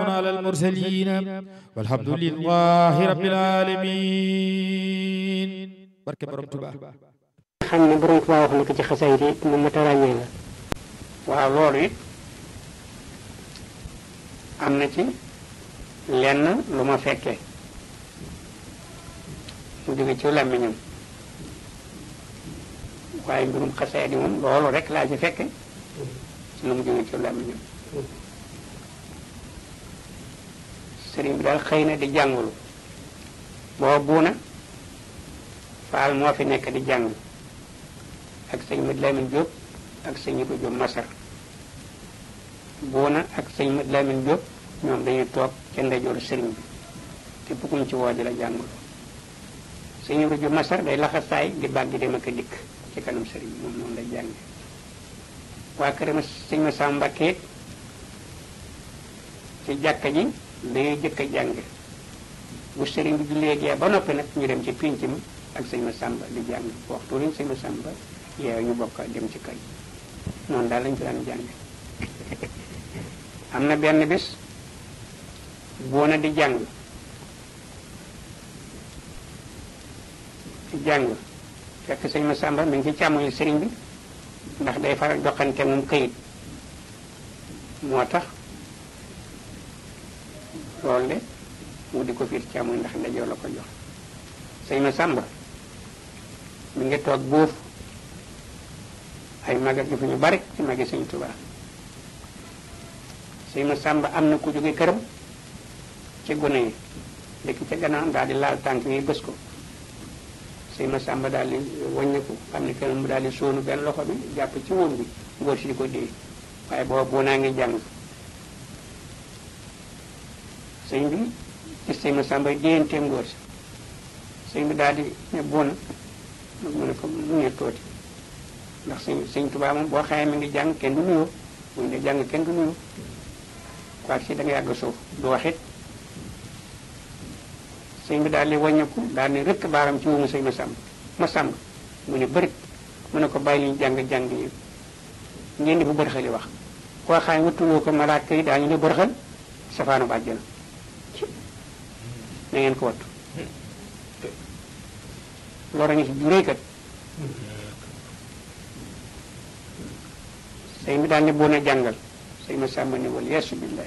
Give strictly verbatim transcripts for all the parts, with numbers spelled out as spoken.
على المرسلين والحمد لله رب العالمين barke borom Tuubaa xam ne borom Tuubaa wax na ko ci xasaayid yi mu mat a ràññee la. waaw loolu it am na ci lenn lu ma fekkee mu jóge ci làmmiñam waaye mbirum xasaayid yi moom loolu rek laa ci fekke ci lu mu jóge ci làmmiñam sëriñ bi daal xëy na di jàngulu boo buuna faal moo fi nekk di jàng ak sëñ Mat Lamin Jóob ak sëñ Ibu Jóob Masar buuna ak sëñ Mat Lamin Jóob ñoom dañuy toog ca ndeyjooru sëriñ bi te bukkuñ ci woo di la jàngulu sëñ Ibu Jóob Masar day laxasaay di bàgg dem ak a dikk ci kanam sëriñ bi moom noonu lay jànge waa këram sëñ ma Sam Mbakke ci jàkka ji dañuy jëkk a jàng bu sëriñ bi jullee gee ba noppi nag ñu dem ci pénc mi ak sëñ ma Samba di jàng waxtu lañ sëñ ma Samba yeew ñu bokk dem ci kër noonu daal lañ fi daan jàng am na benn bés boona di jàng di jàng fekk sëñ ma Samba mi ngi ci càmmoñu sëriñ bi ndax day faral joxante moom këyit moo tax loolu de mu di ko fiir càmmoñ ndax ndeyjoor la ko jox sëñ ma Samba mi ngi toog boofu ay magat gi fi ñu bari ci magi sëñ Tuubaa sëñ ma Samba am na ku jóge këram ci gone yi dëkk ca gannaawam daal di laal tànk yi bës ko sëñ ma Samba daal di wàññeeku xam ne kenn mu daal di sóonu benn loxo bi jàpp ci woon bi ngóor si di ko dee waaye booba boo naa ngi jàng sëñ bi gis sëñ ma Samba déyanteem ngóor si sëñ bi daal di ne boona mu ne ko mu ne tooti ndax sëñ sëñ Tuubaa moom boo xamee mi ngi jàng kenn du nuyoo bu ñu dee jàng kenn du nuyoo quoi si da nga yàgg suuf du wax it sëñ bi daal di wàññeeku daal ne rëkk baaram ci wumu sëñ ma Samba ma Samba mu ne bërit mu ne ko bàyyi li ñu jàng jàng yi ngeen di bu bërxali wax koo xam ne watuloo ko malaaka yi daañu ne bërxal safaanu bàjjana na ngeen ko wattu loolu ngi si juréy kat sëñ bi daal ne boon a jàngal sëñ ma Samba ne wal yeesu billahi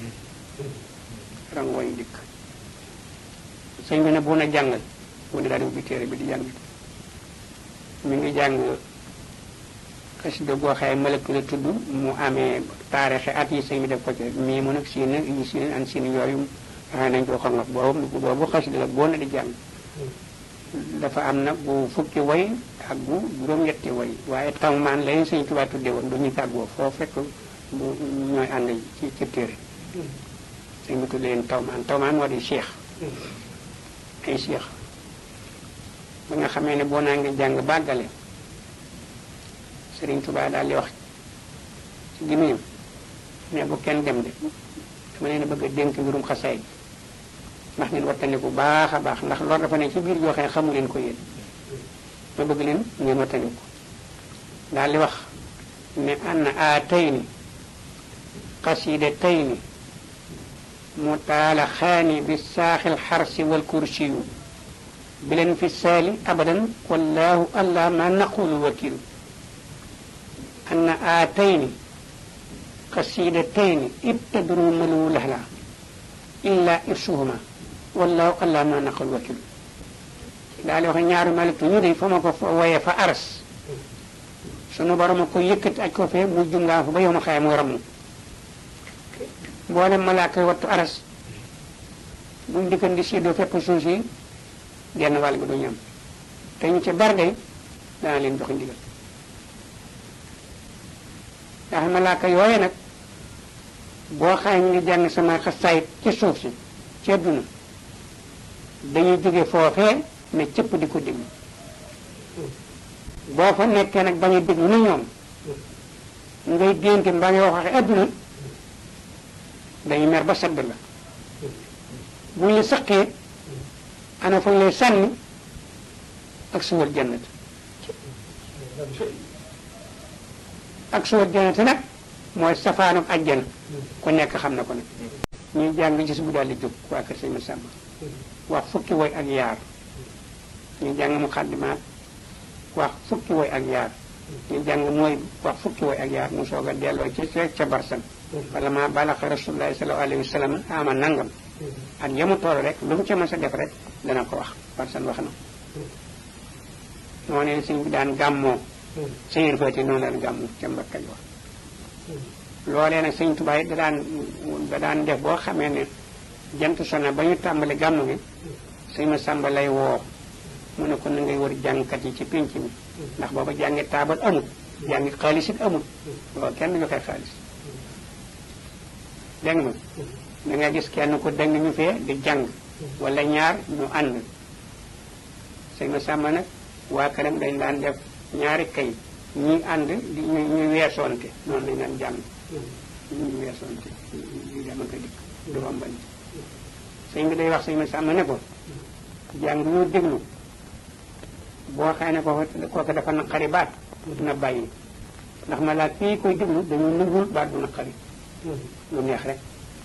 rangooñ dikk sëñ bi ne boon a jàngal mu ne daal di ubbi téere bi di jàng mi ngi jàng xasida goo xaye malëkk la tudd mu amee taarixi at yi sëñ bi def ko ci mii mu nag siin yi siin an siin yooyu waxee nañ ko xam nga boobu boobu xasida la boon a di jàng dafa am nag bu fukki way ak bu juróom-ñetti way waaye tawmaan lañu sëñ Tuubaa tudde woon du ñu tàggoo foo fekk bu ñooy ànd ci ci téere sëñ bi tudde leen tawmaan tawmaan moo di cheikh ay cheikh ba nga xamee ne boo naa ngi jàng bàggale sëriñ Tuubaa daal di wax ci gémmiñam ne bu kenn dem de dama leen a bëgg a dénk mbirum xasaay ndax ngeen wattandiku baax a baax ndax loolu dafa ne ci biir joxe xamu leen ko yéen ma bëgg leen ngeen wattandiku daal di wax ne anna aatayni qasidataini mutaalaxaani bi saaxil xarsi wal kursiyu bi leen fi saali abadan wallahu allah ma naqulu wakilu anna aatayni qasidataini ibtadru malu lahla illa irsuhuma wallahu allah ma naqul wakil daal di wax ñaari malitu ñu de fa ma ko woyee fa aras sunu borom a ko yëkkati aj ko fee mu jungaa fa ba yow ma xaye mu ramu boole malaaka yi wattu aras buñ dikkan di séddoo fépp suuf si genn wàll gi du ñam te ñu ci barde dana leen jox ndigal ndax malaaka yooye nag boo xaye ñu ngi jàng sama xasaayit ci suuf si ci àdduna dañuy jóge foofee ne cëpp di ko déglu boo fa nekkee nag bañ a déglu na ñoom ngay dénte mbaa ngay wax waxe àdduna dañuy mer ba sedd la bu ñu saqee ana fañ lay sànni ak suwal jannat ak suwal jannat nag mooy safaanum ajjana ku nekk xam na ko nag ñuy jàng gis bu daal di jóg waa kër sëñ Massamba wax fukki woy ak yaar ñu jàng mu xaddimaat wax fukki woy ak yaar ñu jàng mooy wax fukki woy ak yaar mu soog a delloo ci ca barsan wala ma balaxa rasulullahi sallallahu alayhi wa sallam ama nangam ak yamu tool rek lu mu ca mës a def rek dana ko wax barsan wax na moo ne sëñ bi daan gàmmoo sëñir fati noonu daan gàmmoo ca Mbakka wax loolee nag sëñ Tuubaa da daan da daan def boo xamee ne jant sona ba ñu tàmbali gàmm gi sëñ Massamba lay woo mu ne ko na ngay wër jàngkat yi ci pénc mi ndax booba jàngi taabal amul jàngi xaalis it amul booba kenn du joxe xaalis dégg nga da nga gis kenn ko dëng ñu fee di jàng wala ñaar ñu ànd sëñ Massamba nag waa këram dañ daan def ñaari kay ñi ànd di ñu weesoonte noonu lañ daan jàng ñu weesoonte ñu dem ak a dikk du rombante sëñ bi day wax sëñ Massamba ne ko jàng ñu déglu boo xëy ne kooku kooku dafa naqari baat na bàyyi ndax ma laa kii koy déglu dañu nungul baat bu naqari lu neex rek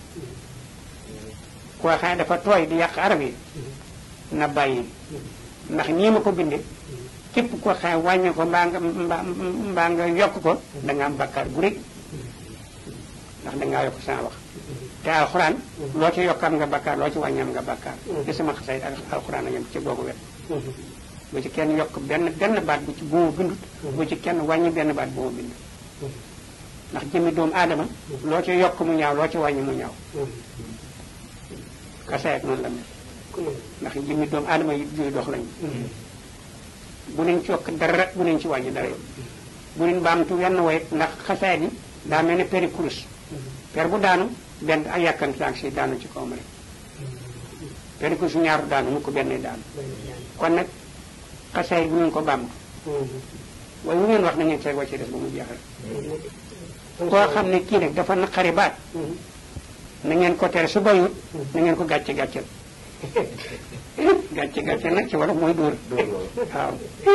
koo xëy ne dafa tooy di yàq arab yi na bàyyi ndax nii ma ko bindee képp koo xëy wàññi ko mbaa nga mbaa nga yokk ko da nga am bakkaar bu rëy ndax dangaa yokk sama wax te alxuraan loo ci yokk am nga bakkaar loo ci wàññi am nga bakkaar te sama xasay ak alxuraan a yem ci boobu wet bu ci kenn yokk benn benn baat bu ci bu ma bindut bu ci kenn wàññi benn baat bu ma bind ndax jëmmi doomu aadama loo ci yokk mu ñaaw loo ci wàññi mu ñaaw xasay ak noonu la mel ndax jëmmi doomu aadama yi juy dox lañu bu leen ci yokk dara bu leen ci wàññi dara yow bu leen baamtu wenn woy ndax xasaay bi daa mel ne peri kurus per bu daanu benn ak yàkkanti ak si daanu ci kawam rek peri kurus ñaaru daanu mu ko benn daanu kon nag xasaay bu ngeen ko baamtu waaye bu ngeen wax na ngeen seeg wa ci des ba mu jeex rek koo xam ne kii nag dafa naqari baat na ngeen ko tere su bayut na ngeen ko gàcce gàcceel gàcce gàcce nag ci wolof mooy dóor waaw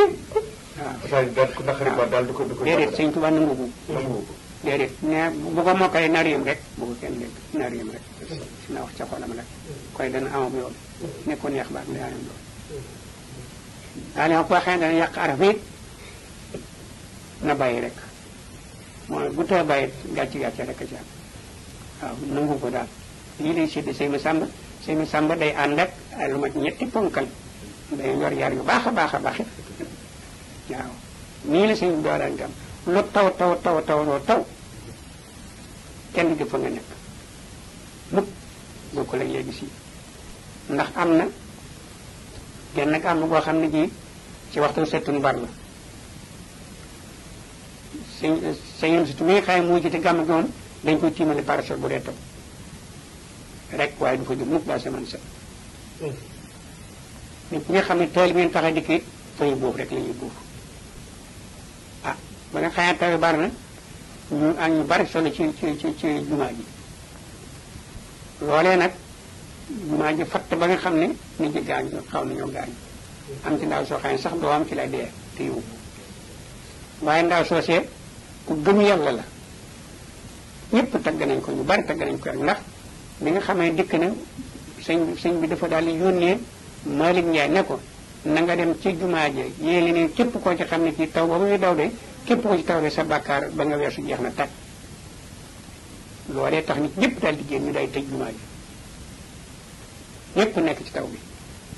waaw déedéet sëñ Tuubaa nangu ko déedéet ne bu ko mokkale nariyam rek bu ko kenn dégg nariyam rek na wax ca xolam rek koy dana amam yoon nekkoon yàq baat la yaayam loolu daa leen ko xëy dana yàq araf it na bàyyi rek mooy bu tee bàyyi gàcce gàcce rek a ci am waaw nangu ko daal lii lay sédd sëñ Massamba sëñ Massamba day ànd ak lu mat ñetti ponkal day yor yar yu baax a baax a baax waaw nii la sëñ doo daan gam lu taw taw taw taw loo taw kenn du fa nga nekk mukk boo ko la léegi si ndax am na genn nag am na boo xam ne ji ci waxtu settun bar la sëñ sëñ surtout mi nga xëy moo jiite gàmm gi moom dañ koy tiimale parasol bu dee taw rek waaye du fa jóg mukk daa semaine set nit ñi nga xam ne tool bi ngeen tax a dikk fañu boobu rek la ñuy buuf ah ba nga xayaat taw bari na ñu ak ñu bari solo ci ci ci ci jumaa ji loolee nag jumaa ji fatt ba nga xam ne nit ñi gaañ xaw nañoo gaañ am ci ndaw soo xam ne sax doo am ci la dee te yóbbu waaye ndaw soosee ku gëm yàlla la ñëpp tagg nañ ko ñu bari tagg nañ ko ak ndax bi nga xamee dikk na sëñ sëñ bi dafa daal di yónnee Malick Ndiaye ne ko na nga dem ci jumaa ji yéeli ne képp koo ci xam ne ci taw ba muy daw de képp koo ci taw de sa bàkkaar ba nga weesu jeex na tàkk loolee tax nit ñëpp daal di génn ñu day tëj jumaa ji ñëpp nekk ci taw bi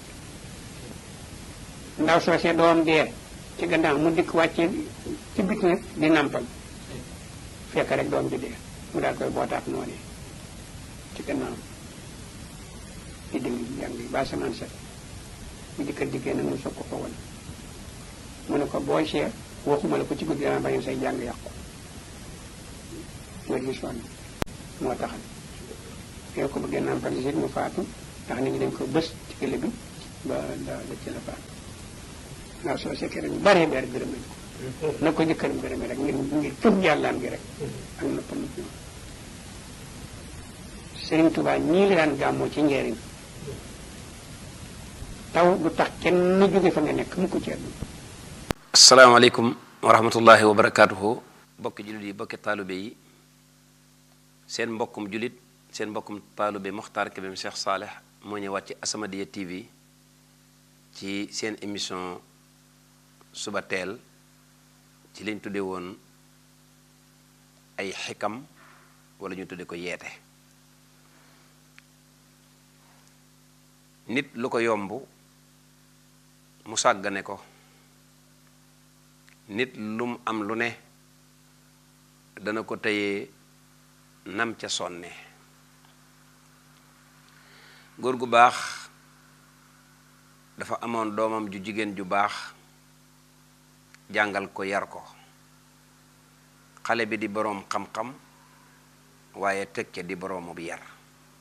ndaw soosee doom dee ci gannaaw mu dikk wàccee ci bit nag di nampal fekk rek doom ji dee mu daal koy bootaat noonu ci gannaaw di déglu jàng yi ba samaan set bu dikkat dikkee nag mu soog ko ko wan mu ne ko booy seet waxuma la ko ci guddi dana bañ say jàng yàqu nga di sonn moo taxal yow ko bëggee nampal si mu faatu ndax nit ñi dañ ko bës ci kële bi ba da da ci la faatu ndax soo sekkee rek ñu baree bari gërëm nañ ko na ko jëkkëram gërëmee rek ngir ngir fëm yàllaan gi rek ak noppam nit ñoom Sëriñ Tuubaa ñii la daan gàmmoo ci njëriñ taw du tax kenn jóge fa nga nekk mu ko ci àdduna. asalaamaaleykum wa rahmatullahi wa barakaatuhu bokki jullit yi bokki taalibe yi seen mbokkum jullit seen mbokkum taalibe Mokhtar Kébé Cheikh Saleh moo ñëwaat ci As-Samadiyya T V ci seen émission suba teel ci liñ tudde woon ay xikam wala ñu tudde ko yeete. nit lu ko yomb mu sàggane ko, nit lum am lu ne dana ko téye nam ca sonne. góor gu baax dafa amoon doomam ju jigéen ju baax, jàngal ko yar ko. xale bi di boroom xam-xam waaye tekke di boroomu bi yar.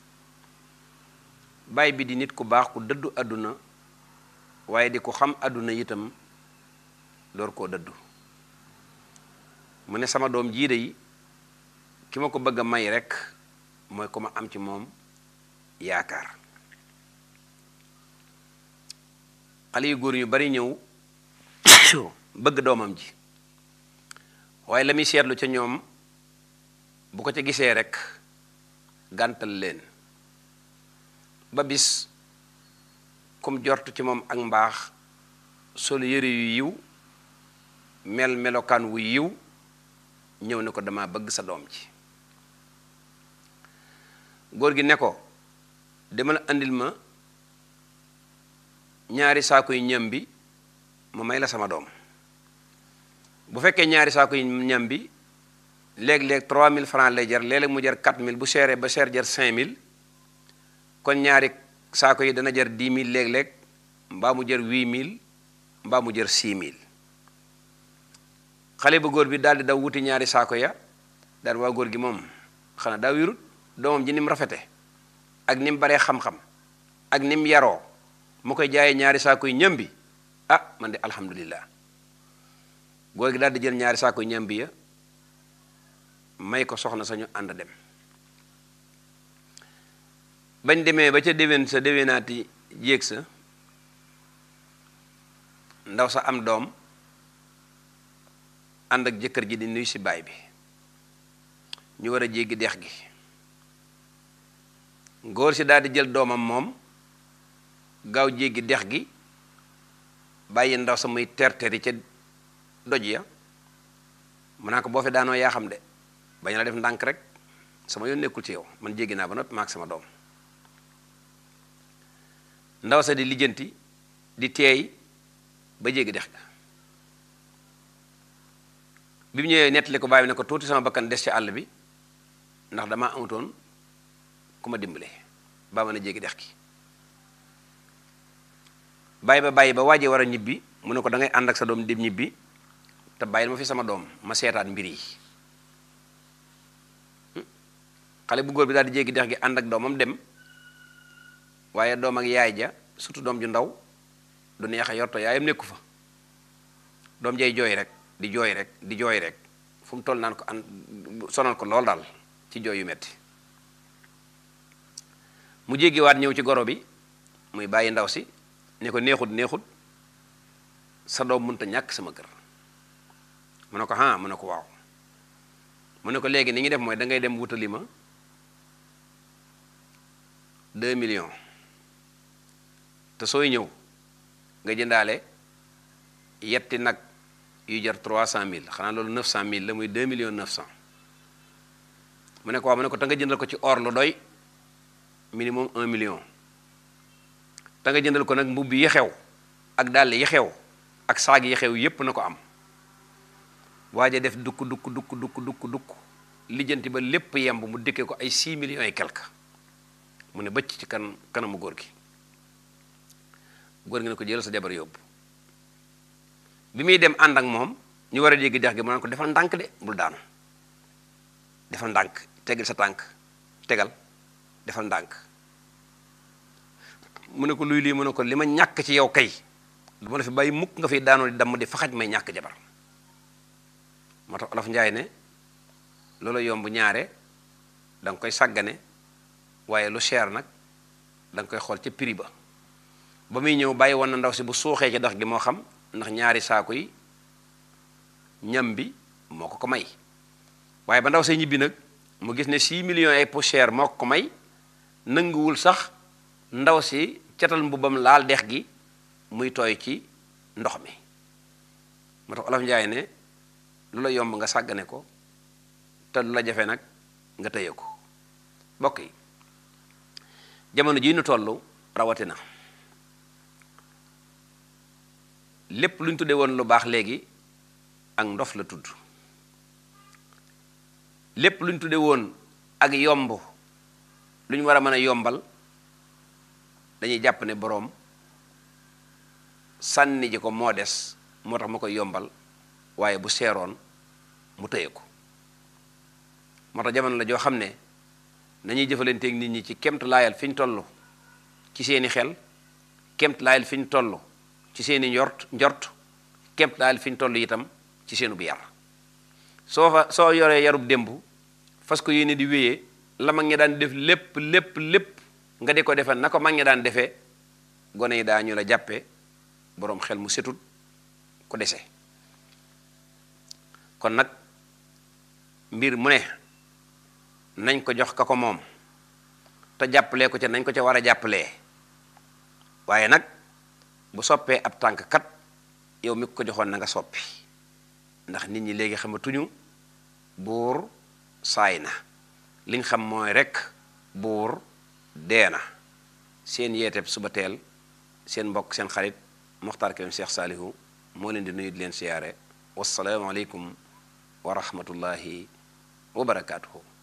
baay bi di nit ku baax ku dëddu àdduna waaye di ko xam àdduna itam door koo dëddu. mu ne sama doom jiide yi ki ma ko bëgg a may rekk mooy ko ma am ci moom yaakaar. xale yu góor yu bari ñëw bëgg doomam ji waaye la muy seetlu ca ñoom bu ko ca gisee rekk gàntal leen ba bis kum jortu ci moom ak mbaax sol yëre yu yiw mel melokaan wu yiw ñëw ne ko dama bëgg sa doom ji. góor gi ne ko demal andil ma ñaari saako yu ñam bi ma may la sama doom. bu fekkee ñaari saako yu ñam bi léeg-léeg trois mille francs lay jar, léeg-léeg mu jar quatre mille, bu seeree ba seer jar cinq mille, kon ñaari saako yi dana jar dix mille léeg-léeg, mbaa mu jar huit mille, mbaa mu jar six mille. xale bu góor bi daal di daw wuti ñaari saako ya daal waa góor gi moom xanaa daa wirut doomam ji ni mu rafete ak ni mu baree xam-xam ak ni mu yaroo mu koy jaayee ñaari saako yu ñam bi, ah man de alhamdulillah. góor gi daal di jël ñaari saako yu ñam bi ya may ko soxna sañu ànd dem. bañ demee ba ca déwén sa déwénaati jéeg sa ndaw sa am doom ànd ak jëkkër ji di nuyu si baay bi, ñu war a jéggi dex gi. góor si daal di jël doomam moom gaaw jéggi dex gi bàyyi ndaw sa muy terteri ca doj ya. mu naa ko boo fi daanoo yaa xam de, bañ la def ndànk rek, sama yoon nekkul ci yow, man jéggi naa ba noppi maak sama doom. ndaw sa di lijjanti di teey ba jéggi dex ga. bi mu ñëwee nettali ko baay bi ne ko tuuti sama bakkan des ci àll bi ndax damaa amutoon ku ma dimbale ba mën a jéggi dex gi. bàyyi ba bàyyi ba waajee war a ñibbi mu ne ko da ngay ànd ak sa doom dem ñibbi te bàyyil ma fi sama doom ma seetaan mbir yi. xale bu góor bi daal di jéggi dex gi ànd ak doomam dem, waaye doom ak yaay ja surtout doom ju ndaw du neex a yorto yaayam nekku fa. doom jay jooy rek di jooy rek di jooy rek fu mu toll naan ko an sonal ko lool daal ci jooy yu metti. mu jéggiwaat ñëw ci goro bi muy bàyyi ndaw si ne ko neexut neexut sa doom mënta ñàkk sama kër. mu ne ko ah mu ne ko waaw. mu ne ko léegi ni ngi def mooy da ngay dem wutali ma deux millions te sooy ñëw nga jëndaale yetti nag yu jar trois cent mille, xanaa loolu neuf cent mille la, muy deux millions neuf cent. mu ne ko waaw mu ne ko te nga jëndal ko ci or lu doy minimum un million. te nga jëndal ko nag mbubb yi xew ak dàll yi xew ak saag yi xew yépp na ko am. waaje def dukk dukk dukk dukk dukk dukk lijjanti ba lépp yemb mu dikkee ko ay six millions et quelque. mu ne bëcc ci kan kanamu góor gi. góor gi ne ko jël sa jabar yóbbu. bi muy dem ànd ak moom ñu war a jéggi dex gi mu naan ko defal ndànk de bul daanu, defal ndànk, tegal sa tànk, tegal, defal ndànk. mu ne ko luy lii mu ne ko li ma ñàkk ci yow kay du ma la fi bàyyi mukk nga fi daanoo di damm di faxaj may ñàkk jabar. moo tax Olof Njaay ne loolu yomb ñaare da nga koy sàggane, waaye lu cher nag da nga koy xool ca prix ba. ba muy ñëw bàyyi woon na ndaw si bu suuxee ci dex gi moo xam, ndax ñaari saako yi ñam bi moo ko ko may. waaye ba ndaw see ñibbi nag mu gis ne six millions ay poussière moo ko may nanguwul sax ndaw si catal mbubam laal dex gi muy tooy ci ndox mi moo tax Olof Njaay ne lu la yomb nga sàggane ko te lu la jafe nag nga tëye ko bokk yi jamono jii nu tollu rawatina lépp lu ñu tuddee woon lu baax léegi ak ndof la tudd lépp lu ñu tuddee woon ak yomb lu ñu war a mën a yombal dañuy jàpp ne boroom sànni ji ko moo des moo tax ma koy yombal waaye bu seeroon mu tëye ko moo tax jamono la joo xam ne nañuy jëfalanteeg nit ñi ci kemt laayal fi ñu toll ci seeni xel kemt laayal fi ñu toll ci seeni njort njort kemt laayal fi ñu toll itam ci seenu bi yar soo fa soo yoree yarub démb fas ko yéene di wéyee la mag ñi daan def lépp lépp lépp nga di ko defe na ko mag ñi daan defee gone yi daa ñu la jàppe boroom xel mu setut ko dese kon nag mbir mu ne nañ ko jox ka ko moom te jàppalee ko ca nañ ko ca war a jàppalee waaye nag bu soppee ab tànk kat yow mi ko joxoon na nga soppi ndax nit ñi léegi xamatuñu buur saay na liñ xam mooy rekk buur dee na seen yeeteb suba teel seen mbokk seen xarit Mokhtar Kébé Cheikh Salihu moo leen di nuyu di leen siyaare wassalaamu aleykum wa rahmatullahi wa barakaatuhu